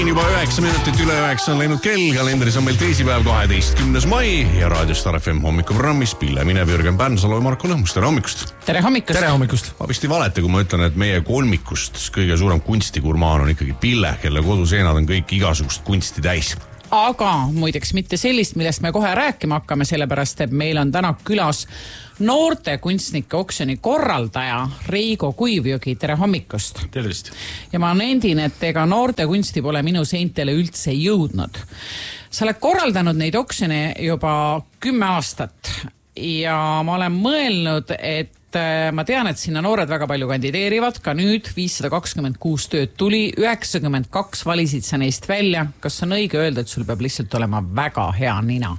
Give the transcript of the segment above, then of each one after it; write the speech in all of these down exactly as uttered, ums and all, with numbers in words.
Juba üheksa minutit üle üheksa on läinud kell, kalendris on meil teisipäev kaheteistkümnes mai ja Raadio Star F M hommikuprogrammis Pille Minev, Jürgen Pärnsalu ja Marko Lõhmus. Tere hommikust! Tere hommikust! Tere hommikust! Ma vist ei valeta, kui ma ütlen, et meie kolmikust kõige suurem kunstikurmaan on ikkagi Pille, kelle koduseenad on kõik igasugust kunsti täis. Aga muideks mitte sellist, millest me kohe rääkima hakkame, sellepärast, et meil on täna külas noorte kunstnike oksjoni korraldaja Reigo Kuivjõgi. Tere hommikust! Tervist! Ja ma nendin, et ega noorte kunsti pole minu seintele üldse jõudnud. Sa oled korraldanud neid oksjone juba kümme aastat ja ma olen mõelnud, et ma tean, et sinna noored väga palju kandideerivad, ka nüüd viissada kakskümmend kuus tööd tuli, üheksakümmend kaks valisid sa neist välja. Kas on õige öelda, et sul peab lihtsalt olema väga hea nina?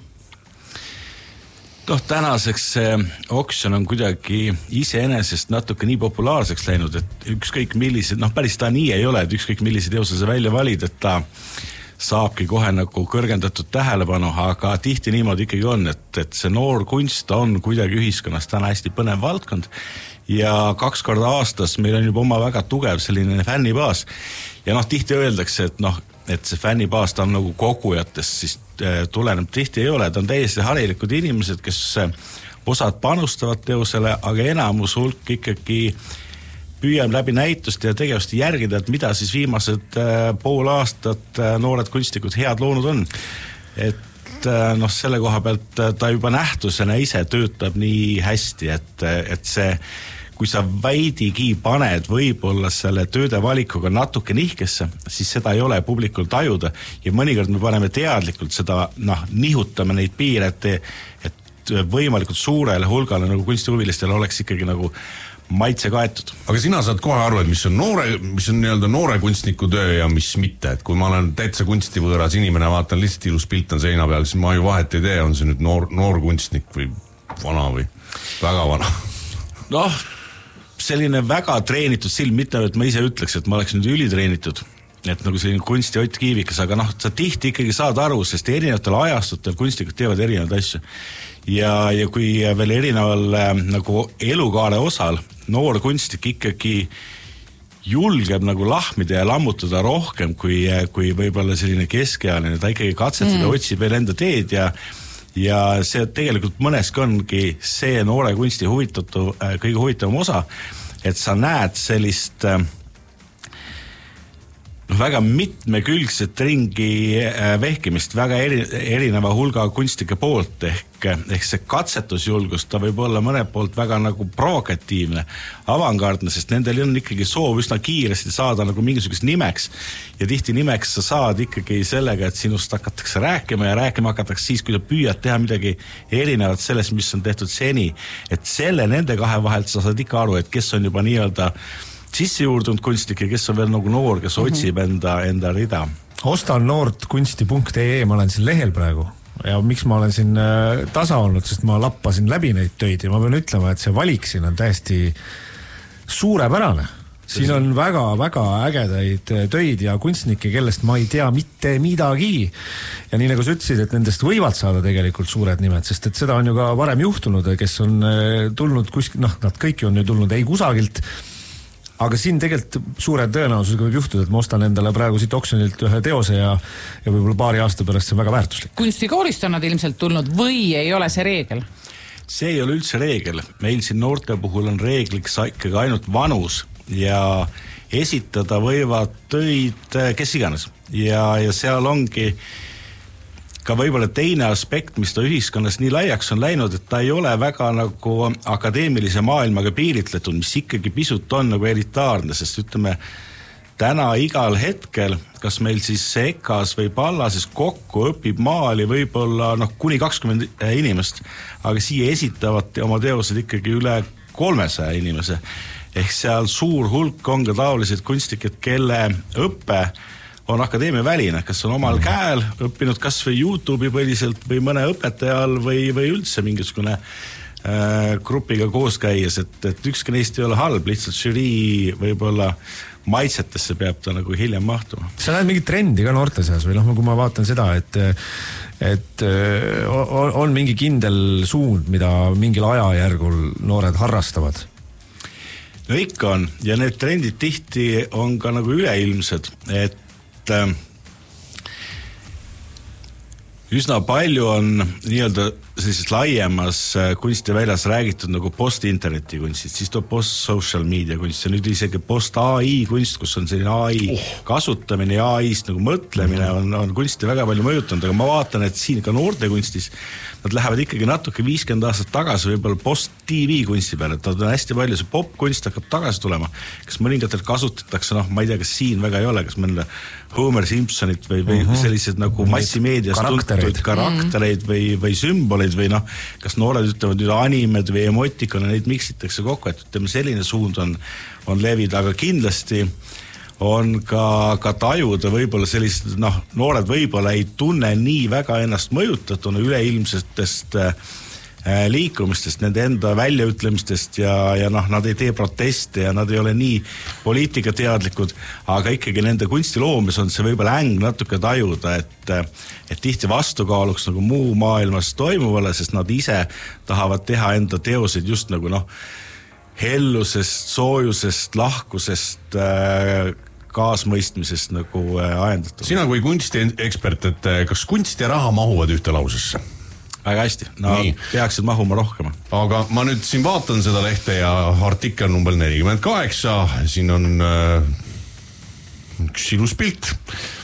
Noh, tänaseks see oksjon on kuidagi iseenesest natuke nii populaarseks läinud, et ükskõik millised, noh päris ta nii ei ole, et ükskõik millised teose sa välja valid, et ta saabki kohe nagu kõrgendatud tähelepanu, aga tihti niimoodi ikkagi on, et, et see noor kunst on kuidagi ühiskonnas täna hästi põnev valdkond ja kaks korda aastas meil on juba oma väga tugev selline fännibaas ja noh, tihti öeldakse, et noh, et see fännibaas ta on nagu kogujatest, siis tuleneb tihti ei ole, ta on täiesti harilikud inimesed, kes osad panustavad teosele, aga enamus hulk ikkagi püüame läbi näituste ja tegevuste järgida, et mida siis viimased äh, pool aastat äh, noored kunstnikud head loonud on. Et äh, noh, selle koha pealt äh, ta juba nähtusena ise töötab nii hästi, et, et see, kui sa väidigi paned võib-olla selle tööde valikuga natuke nihkesse, siis seda ei ole publikul tajuda ja mõnikord me paneme teadlikult seda, noh, nihutame neid piire, et, et võimalikult suurele hulgale nagu kunstihuvilistele oleks ikkagi nagu maitse kaetud. Aga sina saad kohe aru, et mis on noore, mis on nii-öelda noore kunstniku töö ja mis mitte, et kui ma olen täitsa kunstivõõras inimene, vaatan lihtsalt ilus pilt on seina peal, siis ma ju vahet ei tee, on see nüüd noor, noor kunstnik või vana või väga vana. Noh, selline väga treenitud silm, mitte et ma ise ütleks, et ma oleks nüüd ülitreenitud, et nagu selline kunsti Ott Kiivikas, aga noh, sa tihti ikkagi saad aru, sest erinevatel ajastutel kunstnikud teevad erinevaid asju. Ja, ja kui veel erineval äh, nagu elukaare osal noor kunstnik ikkagi julgeb nagu lahmida ja lammutada rohkem kui, kui võib-olla selline keskealine, ta ikkagi katsetada mm. otsib veel enda teed ja ja see tegelikult mõneski ongi see noore kunsti huvitatu, äh, kõige huvitavam osa, et sa näed sellist äh, väga mitmekülgset ringi vehkimist, väga eri, erineva hulga kunstnike poolt ehk, ehk see katsetusjulgus, ta võib olla mõne poolt väga nagu provokatiivne, avangardne, sest nendel on ikkagi soov üsna kiiresti saada nagu mingisugust nimeks ja tihti nimeks sa saad ikkagi sellega, et sinust hakatakse rääkima ja rääkima hakatakse siis, kui sa püüad teha midagi erinevat sellest, mis on tehtud seni, et selle nende kahe vahelt sa saad ikka aru, et kes on juba nii-öelda sisse juurdunud kunstnik ja kes on veel nagu noor, kes mm-hmm. otsib enda, enda rida. Ostan noort kunsti punkt ee, ma olen siin lehel praegu ja miks ma olen siin äh, tasa olnud, sest ma lappasin läbi neid töid ja ma pean ütlema, et see valik siin on täiesti suurepärane. Siin on väga-väga ägedaid töid ja kunstnikke, kellest ma ei tea mitte midagi. Ja nii nagu sa ütlesid, et nendest võivad saada tegelikult suured nimed, sest et seda on ju ka varem juhtunud, kes on tulnud kuskil, noh, nad kõik on ju tulnud ei kusagilt. Aga siin tegelikult suure tõenäosusega võib juhtuda, et ma ostan endale praegu siit oksjonilt ühe teose ja, ja võib-olla paari aasta pärast see on väga väärtuslik. Kunstikoolist on nad ilmselt tulnud või ei ole see reegel? See ei ole üldse reegel. Meil siin noorte puhul on reegliks ikkagi ainult vanus ja esitada võivad töid kes iganes. Ja, ja seal ongi ka võib-olla teine aspekt, mis ta ühiskonnas nii laiaks on läinud, et ta ei ole väga nagu akadeemilise maailmaga piiritletud, mis ikkagi pisut on nagu elitaarne, sest ütleme, täna igal hetkel, kas meil siis Ekas või Pallases kokku õpib maali võib-olla noh, kuni kakskümmend inimest, aga siia esitavad oma teosed ikkagi üle kolmesaja inimese. Ehk seal suur hulk on ka taolised kunstnikud, kelle õppe on akadeemia väline, kas on omal käel õppinud kas või YouTube'i põliselt või mõne õpetajal või, või üldse mingisugune äh, grupiga koos käies, et, et ükski neist ei ole halb, lihtsalt žürii võib-olla maitsetesse peab ta nagu hiljem mahtuma. Sa näed mingit trendi ka noorte seas või noh, kui ma vaatan seda, et, et on, on mingi kindel suund, mida mingil ajajärgul noored harrastavad? No ikka on ja need trendid tihti on ka nagu üleilmsed, et üsna palju on nii-öelda sellises laiemas kunstiväljas räägitud nagu post-interneti kunstist, siis tuleb post-social media kunst ja nüüd isegi post-A I kunst, kus on selline A I oh. kasutamine ja A I-st nagu mõtlemine on, on kunsti väga palju mõjutanud, aga ma vaatan, et siin ka noorte kunstis nad lähevad ikkagi natuke viiskümmend aastat tagasi võib-olla post-T V kunsti peale, et nad on hästi palju, see pop-kunst hakkab tagasi tulema, kas mõningatelt kasutatakse, noh, ma ei tea, kas siin väga ei ole, kas mõnda Homer Simpsonit või, või uh-huh. sellised nagu massimeedias tuntud karaktereid või, või sümboleid või noh, kas noored ütlevad nüüd animed või emotikone, neid miksitakse kokku, et ütleme, selline suund on, on levida, aga kindlasti on ka, ka tajuda võib-olla sellised, noh, noored võib-olla ei tunne nii väga ennast mõjutatuna üleilmsetest äh, liikumistest, nende enda väljaütlemistest ja, ja noh, nad ei tee proteste ja nad ei ole nii poliitikateadlikud, aga ikkagi nende kunstiloomes on see võib-olla äng natuke tajuda, et, et tihti vastukaaluks nagu muu maailmas toimuvale, sest nad ise tahavad teha enda teoseid just nagu noh, hellusest, soojusest, lahkusest äh, kaasmõistmisest nagu ajendatud. Sina kui kunstiekspert, et kas kunst ja raha mahuvad ühte lausesse? Väga hästi, no nii. Peaksid mahuma rohkem. Aga ma nüüd siin vaatan seda lehte ja artikkel number nelikümmend kaheksa, siin on äh, üks ilus pilt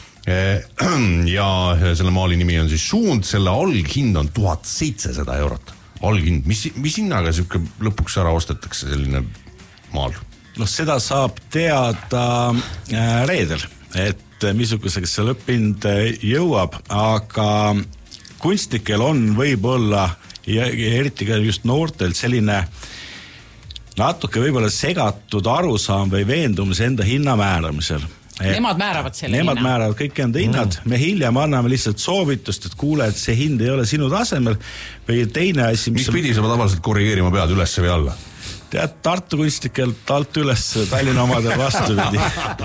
ja selle maali nimi on siis Suund, selle alghind on tuhat seitsesada eurot. Alghind, mis, mis hinnaga siuke lõpuks ära ostetakse selline maal? noh, seda saab teada äh, reedel, et missugusega see lõppind jõuab, aga kunstnikel on võib-olla ja, ja eriti ka just noortelt selline natuke võib-olla segatud arusaam või veendumus enda hinna määramisel. Et nemad määravad selle nemad hinna. määravad kõik enda hinnad, mm. me hiljem anname lihtsalt soovitust, et kuule, et see hind ei ole sinu tasemel või teine asi, mis, mis pidi sa tavaliselt korrigeerima pead üles või alla? Tead, Tartu kunstnikelt alt üles, Tallinna omadel vastupidi.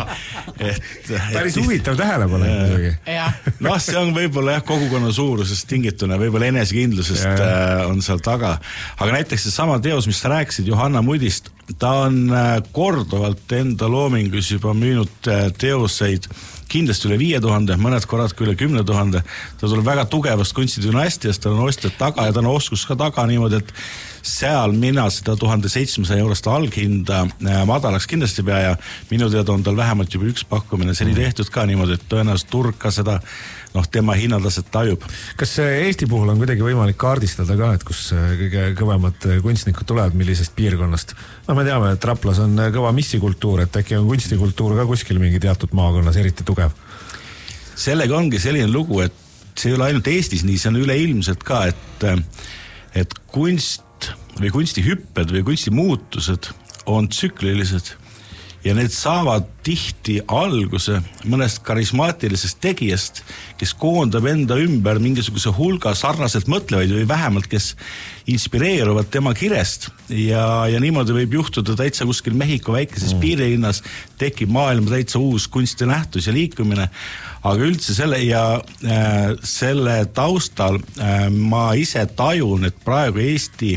Päris huvitav tähelepanek. noh, see on võib-olla jah, kogukonna suurusest tingituna, võib-olla enesekindlusest ja. on seal taga. Aga näiteks see sama teos, mis sa rääkisid Johanna Mudist, ta on korduvalt enda loomingus juba müünud teoseid kindlasti üle viie tuhande, mõned korrad ka üle kümne tuhande. Ta tuleb väga tugevast kunstidynastiast, ta on ostjad taga ja ta on oskus ka taga niimoodi, et seal mina seda tuhande seitsmesaja eurost alghinda madalaks kindlasti pea ja minu teada on tal vähemalt juba üks pakkumine seni tehtud ka niimoodi, et tõenäoliselt turg ka seda noh, tema hinnataset tajub. Kas Eesti puhul on kuidagi võimalik kaardistada ka, et kus kõige kõvemad kunstnikud tulevad, millisest piirkonnast? No me teame, et Raplas on kõva missikultuur, et äkki on kunstikultuur ka kuskil mingi teatud maakonnas eriti tugev. Sellega ongi selline lugu, et see ei ole ainult Eestis nii, see on üleilmselt ka, et, et kunst või kunstihüpped või kunstimuutused on tsüklilised ja need saavad tihti alguse mõnest karismaatilisest tegijast, kes koondab enda ümber mingisuguse hulga sarnaselt mõtlevaid või vähemalt, kes inspireeruvad tema kirest ja, ja niimoodi võib juhtuda täitsa kuskil Mehhiko väikeses mm. piirilinnas tekib maailma täitsa uus kunstinähtus ja liikumine, aga üldse selle ja äh, selle taustal äh, ma ise tajun, et praegu Eesti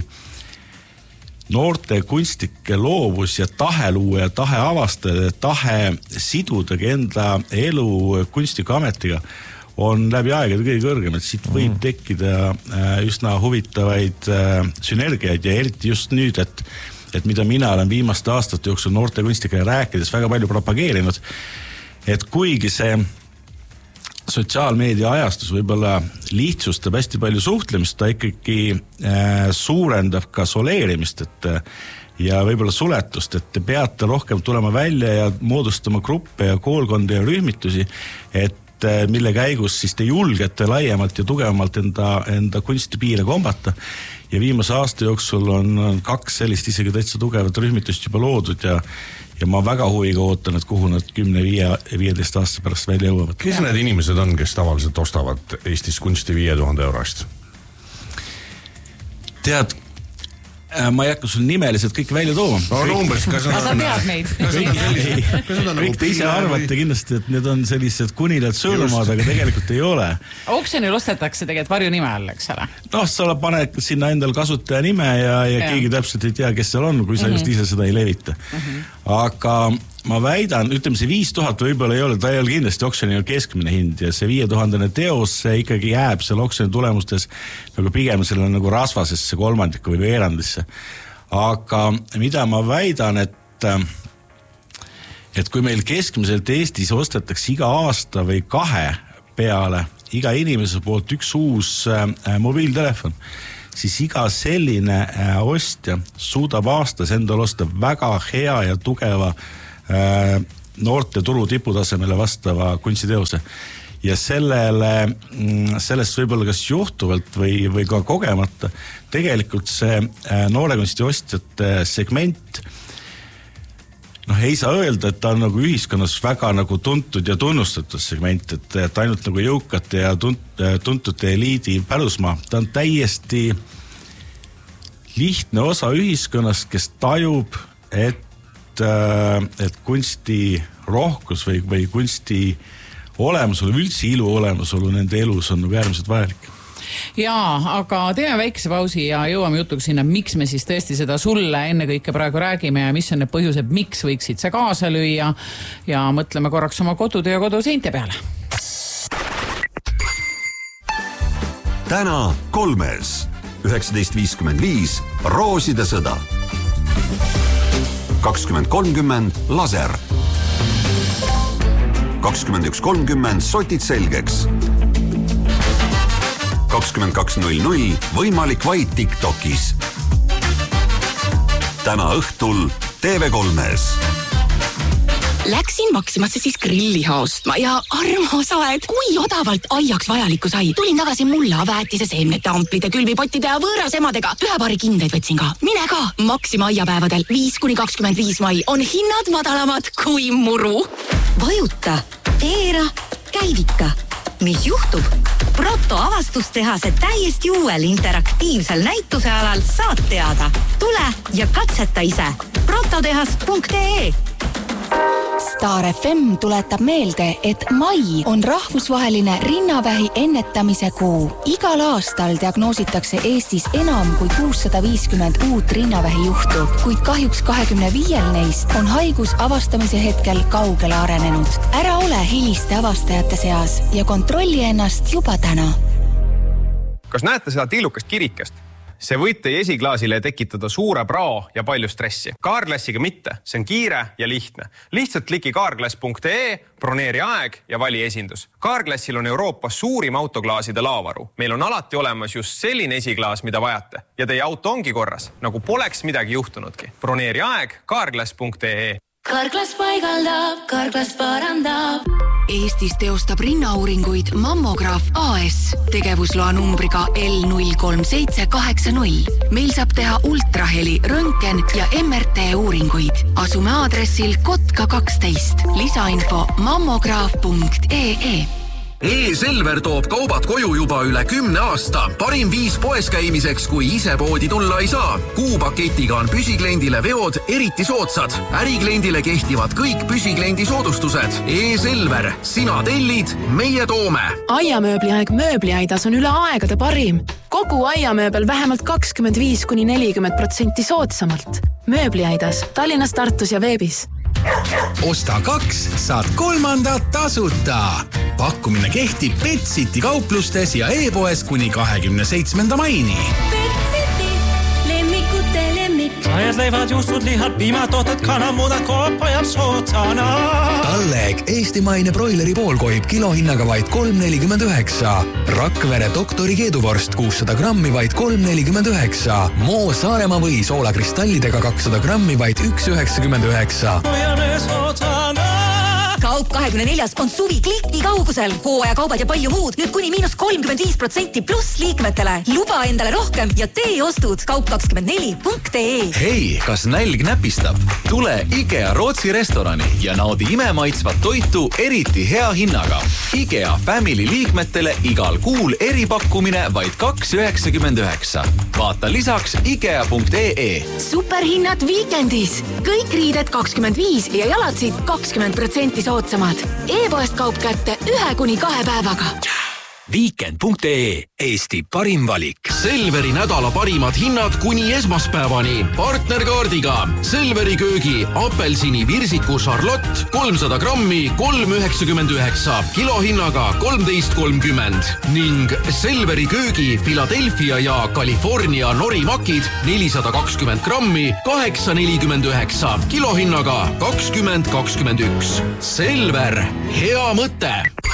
noorte kunstnike loovus ja tahe luua ja tahe avastada ja tahe sidudagi enda elu kunstikuametiga on läbi aegade kõige kõrgem, et siit võib tekkida üsna huvitavaid sünergiaid ja eriti just nüüd, et, et mida mina olen viimaste aastate jooksul noorte kunstnikele rääkides väga palju propageerinud, et kuigi see sotsiaalmeedia ajastus võib-olla lihtsustab hästi palju suhtlemist, ta ikkagi äh, suurendab ka soleerimist, et ja võib-olla suletust, et te peate rohkem tulema välja ja moodustama gruppe ja koolkondi ja rühmitusi, et äh, mille käigus siis te julgete laiemalt ja tugevamalt enda, enda kunstipiire kombata. Ja viimase aasta jooksul on, on kaks sellist isegi täitsa tugevat rühmitust juba loodud ja ja ma väga huviga ootan, et kuhu nad kümne, viie, viieteist aasta pärast välja jõuavad. Kes need inimesed on, kes tavaliselt ostavad Eestis kunsti viie tuhande eurost? Tead, ma ei hakka sul nimeliselt kõik välja tooma. No umbes, kas nad on... Sa tead neid. Kõik te ise arvate kindlasti, et need on sellised kunilad sõõrumad, aga tegelikult ei ole. Auksjonil ostetakse tegelikult varju nime all, eks ole? Noh, sa paned sinna endal kasutaja nime ja, ja, ja keegi täpselt ei tea, kes seal on, kui sa mm-hmm. just ise seda ei levita. Mm-hmm. Aga ma väidan, ütleme see viis tuhat võib-olla ei ole, ta ei ole kindlasti oksjoni keskmine hind ja see viie tuhandene teos see ikkagi jääb seal oksjoni tulemustes nagu pigem selle nagu rasvasesse kolmandikku või veerandisse. Aga mida ma väidan, et et kui meil keskmiselt Eestis ostetakse iga aasta või kahe peale iga inimese poolt üks uus äh, mobiiltelefon, siis iga selline äh, ostja suudab aastas endal osta väga hea ja tugeva äh, noorte turu tiputasemele vastava kunstiteose. Ja sellele, sellest võib-olla kas juhtuvalt või, või ka kogemata, tegelikult see äh, noorekunsti ostjate segment noh, ei saa öelda, et ta on nagu ühiskonnas väga nagu tuntud ja tunnustatud segment, et, et ainult nagu jõukate ja tunt, tuntute eliidi pärusmaa. Ta on täiesti lihtne osa ühiskonnast, kes tajub, et, et kunsti rohkus või, või kunsti olemasolu, üldse ilu olemasolu nende elus on nagu äärmiselt vajalik. Jaa, aga teeme väikese pausi ja jõuame jutuga sinna, miks me siis tõesti seda sulle enne kõike praegu räägime ja mis on need põhjused, miks võiksid see kaasa lüüa ja mõtleme korraks oma kodude ja koduseinte peale. Täna kolmes, üheksateist viiskümmend viis Rooside sõda, kakskümmend kolmkümmend laser, kakskümmend üks kolmkümmend sotid selgeks, kakskümmend kaks null null võimalik vaid TikTokis. Täna õhtul T V kolmes. Läksin Maximasse siis grilliha ostma ja armas aed, kui odavalt aiaks vajalikku sai. Tulin tagasi mulla, väetise, seemnete, amplide, külvipottide ja võõrasemadega. Ühe paari kindeid võtsin ka. Mine ka! Maxima aiapäevadel viis kuni kakskümmend viis mai on hinnad madalamad kui muru. Vajuta, keera, käivita. Mis juhtub? Proto avastustehase täiesti uuel interaktiivsel näitusealal saad teada. Tule ja katseta ise. prototehas punkt ee Star F M tuletab meelde, et mai on rahvusvaheline rinnavähi ennetamise kuu. Igal aastal diagnoositakse Eestis enam kui kuussada viiskümmend uut rinnavähi juhtu, kuid kahjuks kahekümne viiel neist on haigus avastamise hetkel kaugele arenenud. Ära ole hiliste avastajate seas ja kontrolli ennast juba täna. Kas näete seda tillukast kirikest? See võib teie esiklaasile tekitada suure prao ja palju stressi. Carglassiga mitte, see on kiire ja lihtne. Lihtsalt kliki carglass punkt ee, broneeri aeg ja vali esindus. Carglassil on Euroopas suurim autoklaaside laavaru. Meil on alati olemas just selline esiklaas, mida vajate. Ja teie auto ongi korras, nagu poleks midagi juhtunudki. Broneeri aeg carglass punkt ee. Carglass paigaldab, Carglass parandab. Eestis teostab rinnauuringuid Mammograaf A S tegevusloa numbriga L null kolm seitse kaheksa null. Meil saab teha ultraheli, röntgen ja M R T uuringuid. Asume aadressil Kotka kaksteist. Lisainfo mammograaf punkt ee. E-Selver toob kaubad koju juba üle kümne aasta. Parim viis poes käimiseks, kui ise poodi tulla ei saa. Kuupaketiga on püsikliendile veod eriti soodsad. Ärikliendile kehtivad kõik püsikliendi soodustused. E-Selver, sina tellid, meie toome. Aiamööbliaeg mööbliaidas on üle aegade parim. Kogu aiamööbel vähemalt kakskümmend viis kuni nelikümmend protsenti soodsamalt. Mööbliaidas, Tallinnas, Tartus ja veebis. Osta kaks, saad kolmandat tasuta. Pakkumine kehtib Petsiti kauplustes ja e-poes kuni kahekümne seitsmenda maini. Petsiti, lemmikute lemmik. Aias leivad, juustud, lihad, piimatohted, kanamudad, koop ajab sootsana. Talleg, eestimaine broileri poolkoib kilohinnaga vaid kolm nelikümmend üheksa. Rakvere doktori keeduvorst kuussada grammi vaid kolm nelikümmend üheksa. Moo Saaremaa või soolakristallidega kakssada grammi vaid üks üheksakümmend üheksa. Kaup kahekümne neljas on suvi kliki kaugusel. Hooajakaubad ja palju muud. Nüüd kuni miinus kolmkümmend viis protsenti pluss liikmetele. Luba endale rohkem ja tee ostud. Kaup kakskümmend neli punkt ee. Hei, kas nälg näpistab? Tule IKEA Rootsi restorani ja naudi imemaitsvat toitu eriti hea hinnaga. IKEA Family liikmetele igal kuul eripakkumine vaid kaks üheksakümmend üheksa. Vaata lisaks ikea punkt ee. Superhinnad viikendis. Kõik riided kakskümmend viis ja jalatsid kakskümmend protsenti soodsamad. E-poest kaup kätte ühe kuni kahe päevaga. Weekend punkt ee, Eesti parim valik. Selveri nädala parimad hinnad kuni esmaspäevani. Partnerkaardiga Selveri köögi apelsini virsiku Charlotte kolmsada grammi kolm üheksakümmend üheksa, kilohinnaga kolmteist kolmkümmend ning Selveri köögi Philadelphia ja California norimakid nelisada kakskümmend grammi kaheksa nelikümmend üheksa, kilohinnaga kakskümmend kakskümmend üks. Selver, hea mõte!